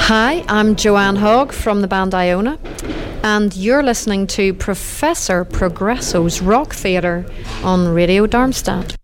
Hi, I'm Joanne Hogg from the band Iona, and you're listening to Professor Progresso's Rock Theatre on Radio Darmstadt.